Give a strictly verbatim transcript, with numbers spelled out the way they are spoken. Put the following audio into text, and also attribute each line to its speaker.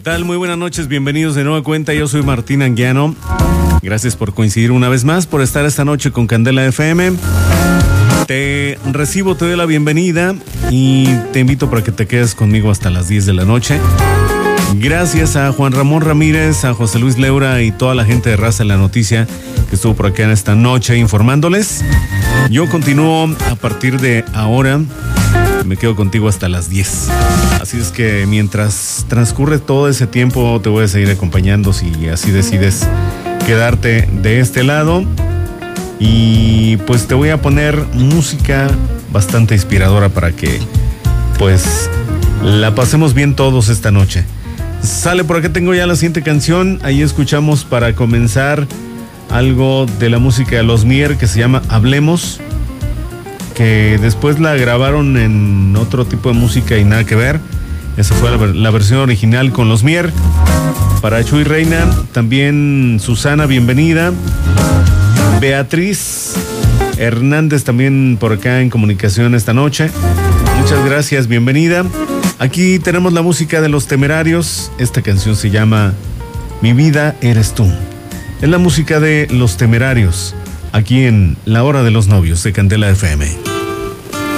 Speaker 1: tal? Muy buenas noches, bienvenidos de nueva cuenta. Yo soy Martín Anguiano. Gracias por coincidir una vez más, por estar esta noche con Candela F M. Te recibo, te doy la bienvenida y te invito para que te quedes conmigo hasta las diez de la noche. Gracias a Juan Ramón Ramírez, a José Luis Leura y toda la gente de Raza en la Noticia que estuvo por acá en esta noche informándoles. Yo continúo a partir de ahora. Me quedo contigo hasta las diez. Así es que mientras transcurre todo ese tiempo te voy a seguir acompañando si así decides quedarte de este lado. Y pues te voy a poner música bastante inspiradora para que pues la pasemos bien todos esta noche. Sale, por acá tengo ya la siguiente canción. Ahí escuchamos para comenzar algo de la música de Los Mier que se llama Hablemos, que después la grabaron en otro tipo de música y nada que ver. Esa fue la, la versión original con Los Mier. Para Chuy Reina, también Susana, bienvenida. Beatriz Hernández también por acá en comunicación esta noche. Muchas gracias, bienvenida. Aquí tenemos la música de Los Temerarios. Esta canción se llama Mi vida eres tú. Es la música de Los Temerarios, aquí en La Hora de los Novios de Candela F M.